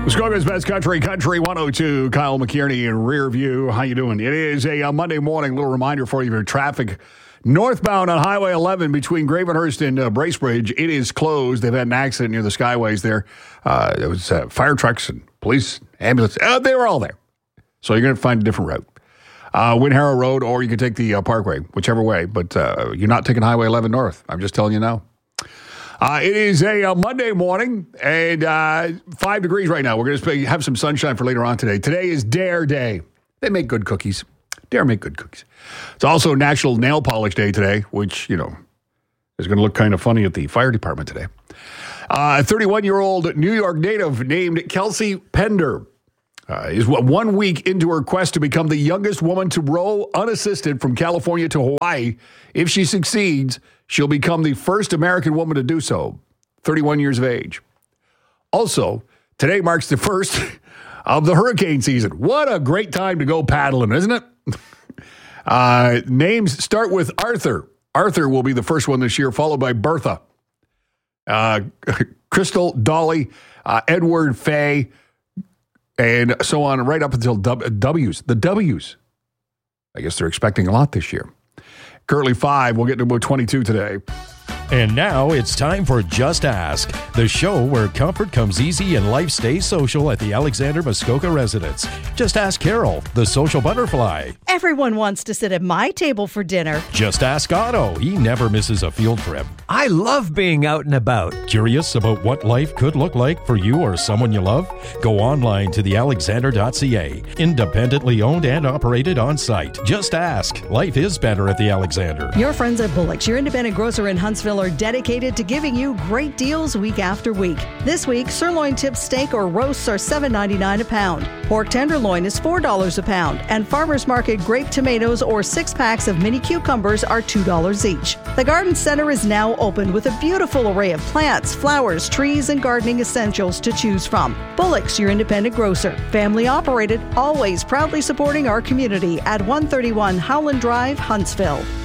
Muskoka's Best Country, Country 102. Kyle McKierney in rear view. How you doing? It is a Monday morning. Little reminder for you for traffic. Northbound on Highway 11 between Gravenhurst and Bracebridge, it is closed. They've had an accident near the Skyways there. There was fire trucks and police, ambulance. They were all there. So you're going to find a different route. Winharrow Road, or you can take the Parkway, whichever way. But you're not taking Highway 11 north. I'm just telling you now. It is a Monday morning and 5 degrees right now. We're going to have some sunshine for later on today. Today is Dare Day. They make good cookies. Dare make good cookies. It's also National Nail Polish Day today, which, is going to look kind of funny at the fire department today. A 31-year-old New York native named Kelsey Pender is 1 week into her quest to become the youngest woman to row unassisted from California to Hawaii. If she succeeds, she'll become the first American woman to do so, 31 years of age. Also, today marks the first of the hurricane season. What a great time to go paddling, isn't it? Names start with Arthur. Arthur will be the first one this year, followed by Bertha. Crystal, Dolly, Edward, Faye, and so on, right up until W's. The W's. I guess they're expecting a lot this year. Currently 5. We'll get to about 22 today. And now it's time for Just Ask, the show where comfort comes easy and life stays social at the Alexander Muskoka residence. Just ask Carol, the social butterfly. Everyone wants to sit at my table for dinner. Just ask Otto. He never misses a field trip. I love being out and about. Curious about what life could look like for you or someone you love? Go online to thealexander.ca. Independently owned and operated on site. Just ask. Life is better at the Alexander. Your friends at Bullock's, your independent grocer in Huntsville, are dedicated to giving you great deals week after week. This week, sirloin tip steak or roasts are $7.99 a pound. Pork tenderloin is $4 a pound. And Farmers Market grape tomatoes or 6 packs of mini cucumbers are $2 each. The Garden Center is now open with a beautiful array of plants, flowers, trees, and gardening essentials to choose from. Bullock's, your independent grocer. Family operated, always proudly supporting our community at 131 Howland Drive, Huntsville.